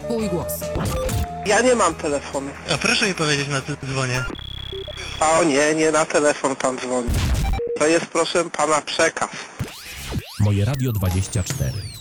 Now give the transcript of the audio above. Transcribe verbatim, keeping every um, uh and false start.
Twój głos. Ja nie mam telefonu. A proszę mi powiedzieć, na co dzwonię. A o nie, nie na telefon pan dzwoni. To jest, proszę pana, przekaz. Moje Radio dwadzieścia cztery.